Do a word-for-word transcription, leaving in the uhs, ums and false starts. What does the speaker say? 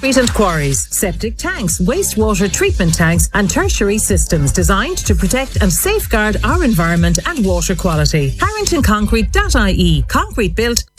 and quarries, septic tanks, wastewater treatment tanks and tertiary systems designed to protect and safeguard our environment and water quality. harrington concrete dot I E. Concrete built,